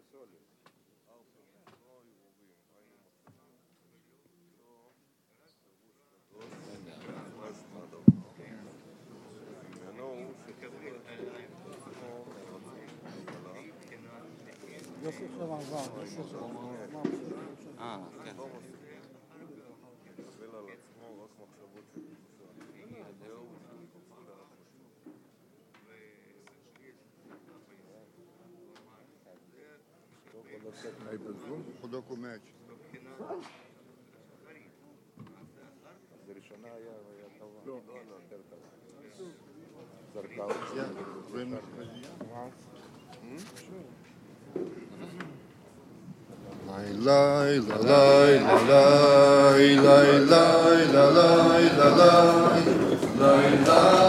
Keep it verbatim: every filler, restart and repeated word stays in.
אה, כן. חודוק ומאץ'. זה ראשונה היה טובה. לא. לא, לא, יותר טובה. זרקה. בין מזיע. לילה, לילה, לילה, לילה, לילה, לילה, לילה,